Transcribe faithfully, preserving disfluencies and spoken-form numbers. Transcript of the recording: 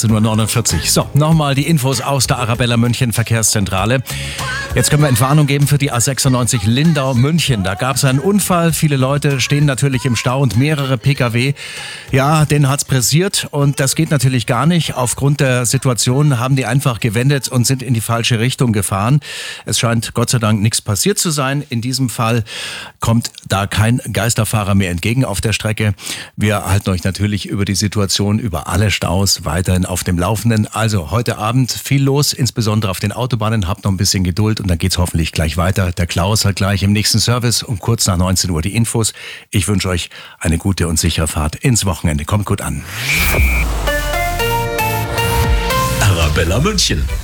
achtzehn Uhr neunundvierzig. So, nochmal die Infos aus der Arabella München Verkehrszentrale. Jetzt können wir Entwarnung geben für die A sechsundneunzig Lindau-München. Da gab es einen Unfall. Viele Leute stehen natürlich im Stau und mehrere Pkw. Ja, denen hat's pressiert und das geht natürlich gar nicht. Aufgrund der Situation haben die einfach gewendet und sind in die falsche Richtung gefahren. Es scheint Gott sei Dank nichts passiert zu sein. In diesem Fall kommt da kein Geisterfahrer mehr entgegen auf der Strecke. Wir halten euch natürlich über die Situation, über alle Staus weiterhin auf dem Laufenden. Also heute Abend viel los, insbesondere auf den Autobahnen. Habt noch ein bisschen Geduld und dann geht's hoffentlich gleich weiter. Der Klaus hat gleich im nächsten Service um kurz nach neunzehn Uhr die Infos. Ich wünsche euch eine gute und sichere Fahrt ins Wochenende. Kommt gut an. Arabella München.